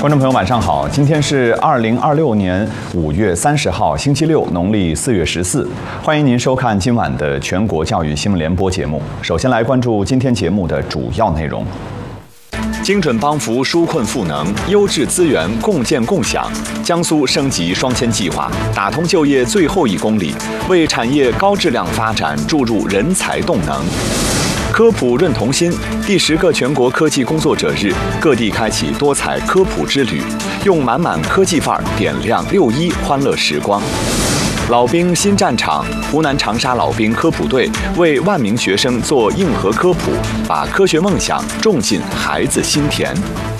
观众朋友，晚上好！今天是2026年5月30号，星期六，农历4月14。欢迎您收看今晚的全国教育新闻联播节目。首先来关注今天节目的主要内容：精准帮扶纾困赋能，优质资源共建共享。江苏升级双千计划，打通就业最后1公里，为产业高质量发展注入人才动能。科普润童心，第10个全国科技工作者日，各地开启多彩科普之旅，用满满科技范儿点亮6·1欢乐时光。老兵新战场，湖南长沙老兵科普队为万名学生做硬核科普，把科学梦想种进孩子心田。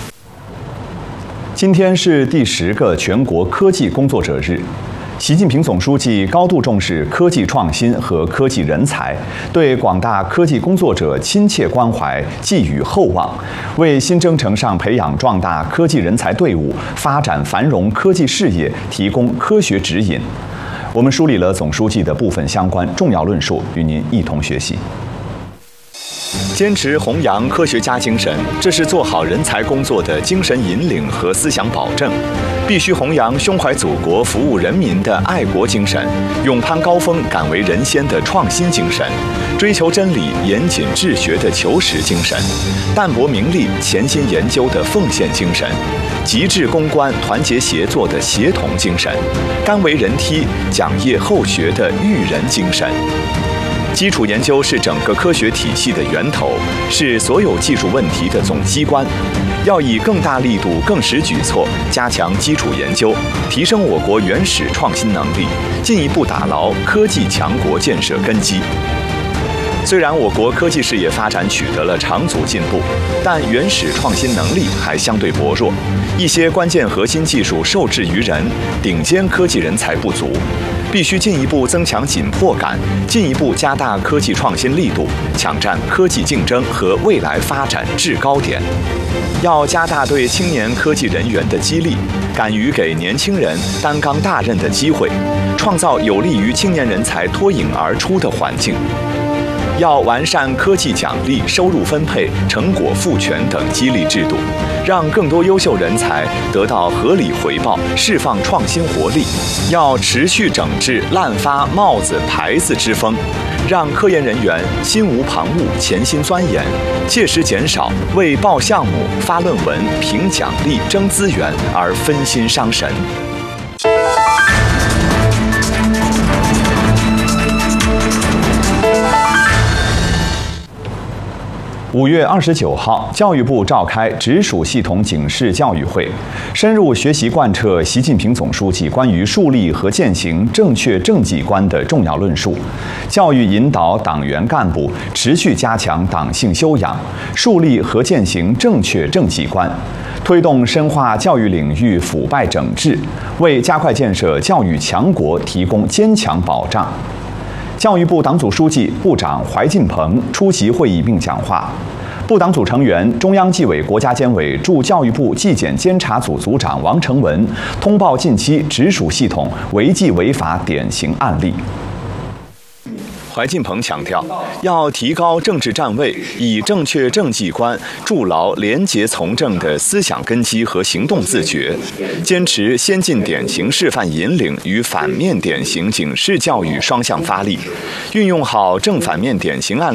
今天是第10个全国科技工作者日。习近平总书记高度重视科技创新和科技人才，对广大科技工作者亲切关怀，寄予厚望，为新征程上培养壮大科技人才队伍、发展繁荣科技事业提供科学指引。我们梳理了总书记的部分相关重要论述，与您一同学习。坚持弘扬科学家精神，这是做好人才工作的精神引领和思想保证。必须弘扬胸怀祖国、服务人民的爱国精神，勇攀高峰、敢为人先的创新精神，追求真理、严谨治学的求实精神，淡泊名利、潜心研究的奉献精神，极致攻关、团结协作的协同精神，甘为人梯、讲业后学的育人精神。基础研究是整个科学体系的源头，是所有技术问题的总机关。要以更大力度、更实举措，加强基础研究，提升我国原始创新能力，进一步打牢科技强国建设根基。虽然我国科技事业发展取得了长足进步，但原始创新能力还相对薄弱，一些关键核心技术受制于人，顶尖科技人才不足。必须进一步增强紧迫感，进一步加大科技创新力度，抢占科技竞争和未来发展制高点。要加大对青年科技人员的激励，敢于给年轻人担纲大任的机会，创造有利于青年人才脱颖而出的环境。要完善科技奖励、收入分配、成果赋权等激励制度，让更多优秀人才得到合理回报，释放创新活力。要持续整治滥发帽子、牌子之风，让科研人员心无旁骛、潜心钻研，切实减少为报项目、发论文、评奖励、争资源而分心伤神。5月29号，教育部召开直属系统警示教育会，深入学习贯彻习近平总书记关于树立和践行正确政绩观的重要论述，教育引导党员干部持续加强党性修养，树立和践行正确政绩观，推动深化教育领域腐败整治，为加快建设教育强国提供坚强保障。教育部党组书记、部长怀进鹏出席会议并讲话。部党组成员、中央纪委国家监委驻教育部纪检监察组组长王成文通报近期直属系统违纪违法典型案例。怀进鹏强调，要提高政治站位，以正确政绩观筑牢廉洁从政的思想根基和行动自觉，坚持先进典型示范引领与反面典型警示教育双向发力，运用好正反面典型案例